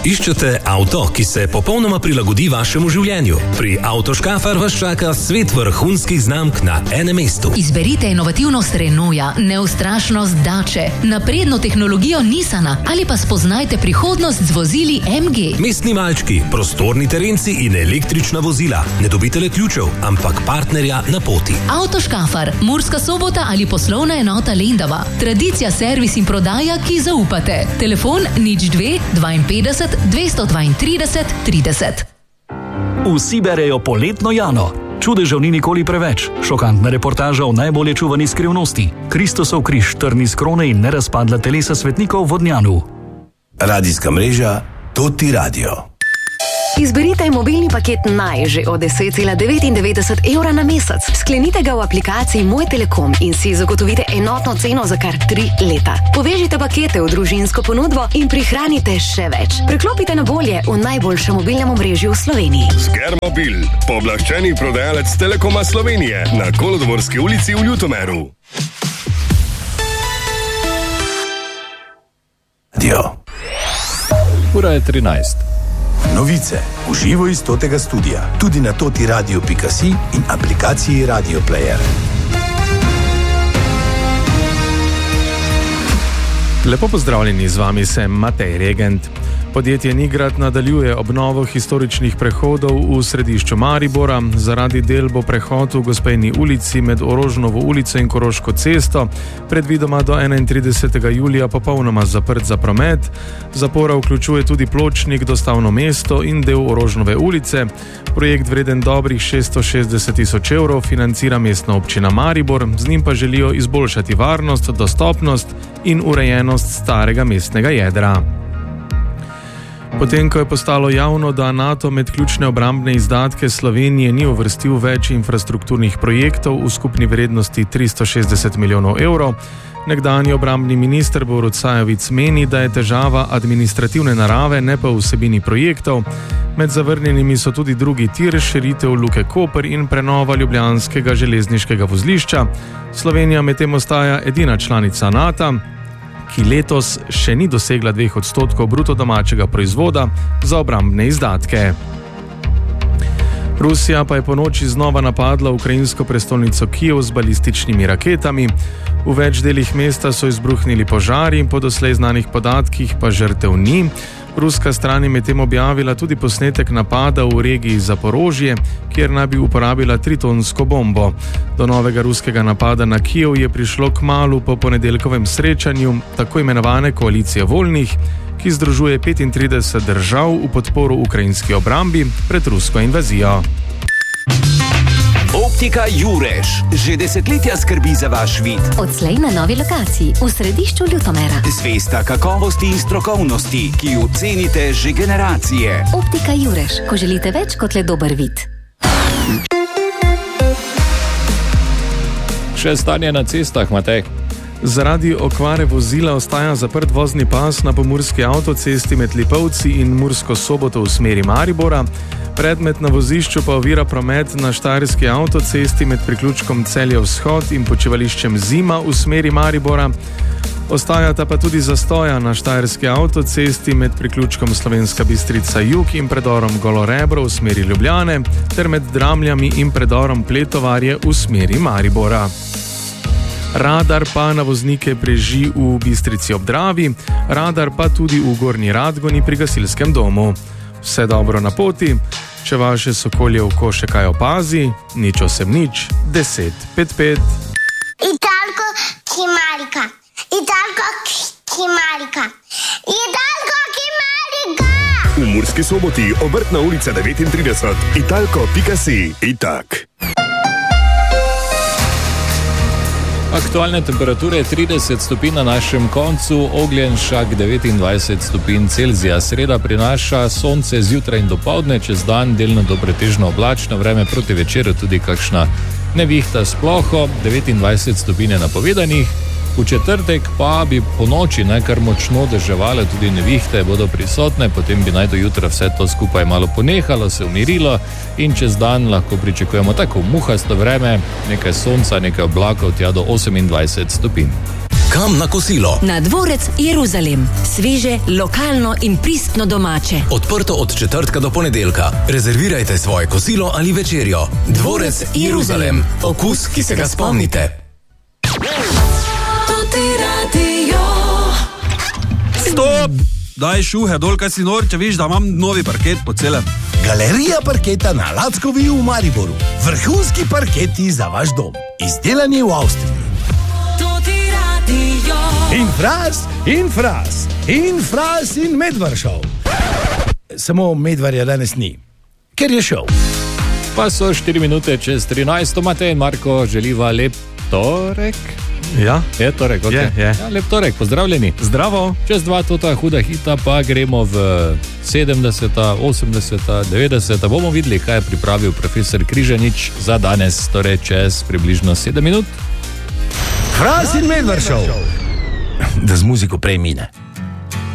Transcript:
Iščete avto, ki se popolnoma prilagodi vašemu življenju? Pri Avtoškafar vas čaka svet vrhunskih znamk na enem mestu. Izberite inovativnost Renaulta, neustrašnost Dače, napredno tehnologijo Nissana ali pa spoznajte prihodnost z vozili MG. Mestni malčki, prostorni terenci in električna vozila. Ne dobite le ključev, ampak partnerja na poti. Avtoškafar, Murska Sobota ali poslovna enota Lendava. Tradicija, servis in prodaja, ki zaupate. Telefon 02 52 232 30. Vsi berejo Poletno Jano. Čudežev ni nikoli preveč. Šokantna reportaža o najbolje čuvani skrivnosti. Kristusov križ, trni z krone in nerazpadla telesa svetnikov v Vodnjanu. Radijska mreža Toti Radio. Izberite mobilni paket Naj že od 10,99 evra na mesec. Sklenite ga v aplikaciji Moj Telekom in si zagotovite enotno ceno za kar 3 leta. Povežite pakete v družinsko ponudbo in prihranite še več. Preklopite na bolje v najboljšem mobilnem omrežju v Sloveniji. Skermobil, pooblaščeni prodajalec Telekoma Slovenije na Kolodvorski ulici v Ljutomeru. Radio. Ura je 13. Novice v živo iz Totega studia, tudi na totiradio.si in aplikaciji Radio Player. Lepo pozdravljeni, z vami sem Matej Regent. Podjetje Nigrad nadaljuje obnovo historičnih prehodov v središču Maribora. Zaradi del bo prehod v Gospejni ulici med Orožnovo ulico in Koroško cesto predvidoma do 31. julija popolnoma zaprt za promet. Zapora vključuje tudi pločnik, dostavno mesto in del Orožnove ulice. Projekt vreden dobrih 660 tisoč evrov financira mestna občina Maribor, z njim pa želijo izboljšati varnost, dostopnost in urejenost starega mestnega jedra. Potem, ko je postalo javno, da NATO med ključne obrambne izdatke Slovenije ni uvrstil več infrastrukturnih projektov v skupni vrednosti 360 milijonov evrov, nekdanji obrambni minister Borut Sajovic meni, da je težava administrativne narave, ne pa vsebini projektov. Med zavrnjenimi so tudi drugi tir, širitev Luke Koper in prenova ljubljanskega železniškega vozlišča. Slovenija medtem ostaja edina članica NATO, ki letos še ni dosegla 2% bruto domačega proizvoda za obrambne izdatke. Rusija pa je ponoči znova napadla ukrajinsko prestolnico Kijev z balističnimi raketami. V več delih mesta so izbruhnili požari, po doslej znanih podatkih pa žrtev ni. Ruska stran je medtem objavila tudi posnetek napada v regiji Zaporožje, kjer naj bi uporabila 3-tonsko bombo. Do novega ruskega napada na Kijev je prišlo kmalu po ponedeljkovem srečanju tako imenovane koalicije voljnih, ki združuje 35 držav v podporo ukrajinski obrambi pred rusko invazijo. Optika Jureš že desetletja skrbi za vaš vid. Odslej na novi lokaciji v središču Ljutomera. Zvesta kakovosti in strokovnosti, ki jo cenite že generacije. Optika Jureš, ko želite več kot le dober vid. Še stanje na cestah, Matej. Zaradi okvare vozila ostaja zaprt vozni pas na pomurski avtocesti med Lipovci in Mursko Soboto v smeri Maribora. Predmet na vozišču pa ovira promet na štajerski avtocesti med priključkom Celje Vzhod in počivališčem Zima v smeri Maribora. Ostajata pa tudi zastoja na štajerski avtocesti med priključkom Slovenska Bistrica Jug in predorom Golorebro v smeri Ljubljane ter med Dramljami in predorom Pletovarje v smeri Maribora. Radar pa na voznike preži v Bistrici ob Dravi, radar pa tudi v Gornji Radgoni pri gasilskem domu. Vse dobro na poti, če vaše sokolje oko še kaj opazi, nič osem nič, 10 55. Italko Kimarika, Italko Kimarika, Italko Kimarika! V Murski Soboti, Obrtna ulica 39, italko.si, itak. Aktualne temperature 30 stopinj na našem koncu, Ogljenšak 29 stopinj Celzija. Sreda prinaša sonce zjutraj in dopoldne, čez dan delno do pretežno oblačno vreme, proti večeru tudi kakšna nevihta s ploho, 29 stopinj je napovedanih. V četrtek pa bi po noči kar močno deževale, tudi nevihte bodo prisotne, potem bi naj do jutra vse to skupaj malo ponehalo, se umirilo in čez dan lahko pričakujemo tako muhasto vreme, nekaj sonca, nekaj oblakov, tja do 28 stopinj. Kam na kosilo? Na dvorec Jeruzalem. Sveže, lokalno in pristno domače. Odprto od četrtka do ponedeljka. Rezervirajte svoje kosilo ali večerjo. Dvorec Jeruzalem. Okus, ki se ga spomnite. Stop! Daj šuhe dol, kaj si nor, če viš, da imam novi parket po celem. Galerija parketa na Lackovi v Mariboru. Vrhunski parketi za vaš dom. Izdelani v Avstriji. Infras in Medvaršov. Samo Medvarja danes ni, ker je šel. Pa so 4 minute čez 13. Matej in Marko želiva lep torek. Ja, je torek, ok. Je. Ja, lep torek, pozdravljeni. Zdravo. Čez 2 tota huda hita pa gremo v 70, 80, 90. Bomo videli, kaj je pripravil profesor Križanič za danes, torej čez približno 7 minut. Fras in Medvaršov. Da z muziko prej mine.